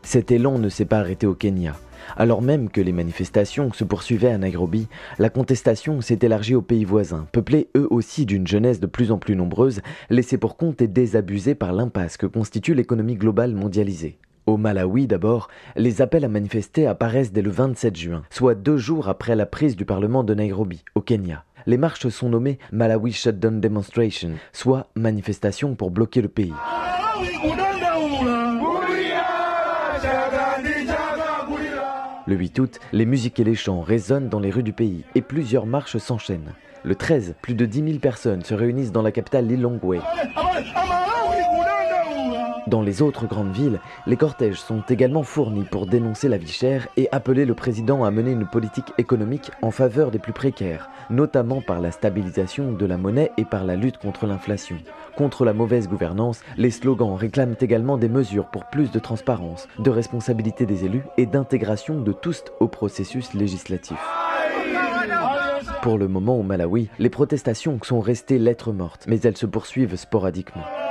Cet élan ne s'est pas arrêté au Kenya. Alors même que les manifestations se poursuivaient à Nairobi, la contestation s'est élargie aux pays voisins, peuplés eux aussi d'une jeunesse de plus en plus nombreuse, laissée pour compte et désabusée par l'impasse que constitue l'économie globale mondialisée. Au Malawi d'abord, les appels à manifester apparaissent dès le 27 juin, soit 2 jours après la prise du Parlement de Nairobi, au Kenya. Les marches sont nommées Malawi Shutdown Demonstration, soit manifestation pour bloquer le pays. Le 8 août, les musiques et les chants résonnent dans les rues du pays et plusieurs marches s'enchaînent. Le 13, plus de 10 000 personnes se réunissent dans la capitale Lilongwe. Dans les autres grandes villes, les cortèges sont également fournis pour dénoncer la vie chère et appeler le président à mener une politique économique en faveur des plus précaires, notamment par la stabilisation de la monnaie et par la lutte contre l'inflation. Contre la mauvaise gouvernance, les slogans réclament également des mesures pour plus de transparence, de responsabilité des élus et d'intégration de tous au processus législatif. Pour le moment au Malawi, les protestations sont restées lettre morte, mais elles se poursuivent sporadiquement.